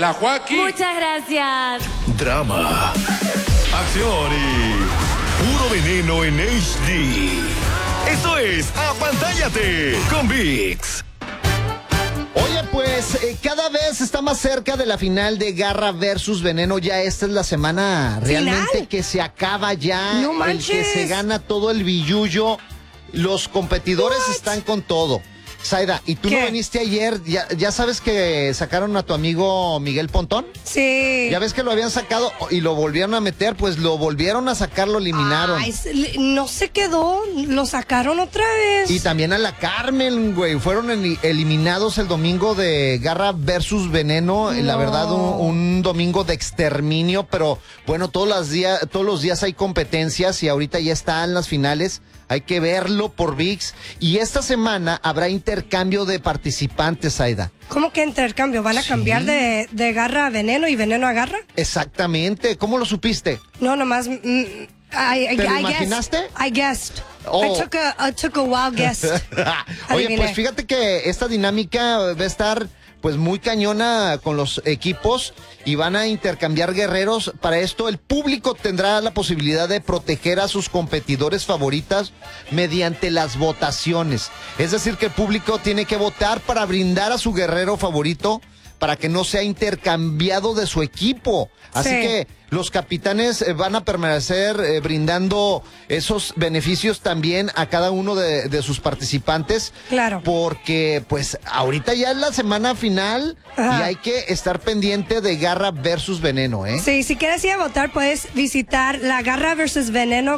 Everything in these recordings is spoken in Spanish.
La Joaquín. Muchas gracias. Drama, acción y puro veneno en HD. Esto es Apantállate con ViX. Oye, pues cada vez está más cerca de la final de Garra versus Veneno. Ya esta es la semana realmente ¿Final? Que se acaba ya. No el manches. que se gana todo el billullo. Los competidores están con todo. Zaida, ¿y tú ¿Qué? no viniste ayer? ¿Ya sabes que sacaron a tu amigo Miguel Pontón? Sí. Ya ves que lo habían sacado y lo volvieron a meter, pues lo volvieron a sacar, lo eliminaron. Ay, no se quedó, lo sacaron otra vez. Y también a la Carmen, güey. Fueron eliminados el domingo de Garra versus Veneno. No. La verdad, un domingo de exterminio. Pero bueno, todos los días hay competencias y ahorita ya están las finales. Hay que verlo por ViX. Y esta semana habrá intercambio de participantes, Aida. ¿Cómo que intercambio? ¿Van a cambiar de Garra a Veneno y Veneno a Garra? Exactamente. ¿Cómo lo supiste? No, nomás... ¿Te lo imaginaste? I guessed. Oh. I took a wild guess. Oye, Adiviné. pues fíjate que esta dinámica va a estar pues muy cañona con los equipos y van a intercambiar guerreros. Para esto el público tendrá la posibilidad de proteger a sus competidores favoritas mediante las votaciones. Es decir, que el público tiene que votar para brindar a su guerrero favorito para que no sea intercambiado de su equipo. Así Sí. que los capitanes van a permanecer brindando esos beneficios también a cada uno de sus participantes. Claro. Porque pues ahorita ya es la semana final. Ajá. Y hay que estar pendiente de Garra versus Veneno, ¿eh? Sí, si quieres ir a votar, puedes visitar la Garra versus Veneno,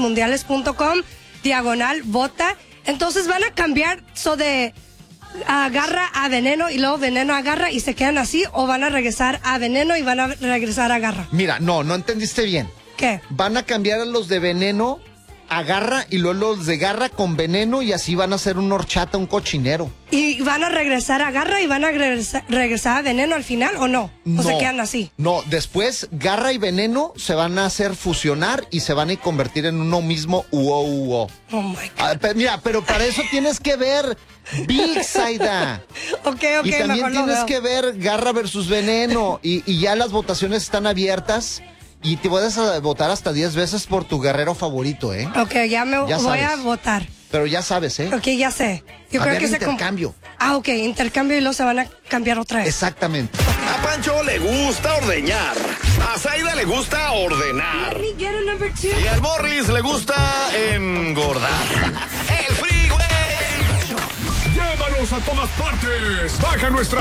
guerrerosmundiales.com/vota. Entonces van a cambiar de Garra a Veneno y luego Veneno a Garra y se quedan así, o van a regresar a Veneno y van a regresar a Garra. Mira, no entendiste bien. ¿Qué? Van a cambiar a los de Veneno a Garra y luego los de Garra con Veneno y así van a hacer un horchata, un cochinero. ¿Y van a regresar a Garra y van a regresar a Veneno al final o no? ¿O se quedan así? No, después Garra y Veneno se van a hacer fusionar y se van a convertir en uno mismo uo. Oh my God. Mira, pero para eso tienes que ver ViX, Aida. Ok, Y también mejor lo tienes veo. que ver Garra versus Veneno. Y ya las votaciones están abiertas. Y te puedes votar hasta 10 veces por tu guerrero favorito, ¿eh? Ok, ya voy sabes. a votar. Pero ya sabes, ¿eh? Ok, ya sé. Yo A creo ver, que intercambio. Ok, intercambio y luego se van a cambiar otra vez. Exactamente. A Pancho le gusta ordeñar. A Zaida le gusta ordenar. Let me get a number 2. Y al Morris le gusta engordar. El Freeway. Llévanos a todas partes. Baja nuestra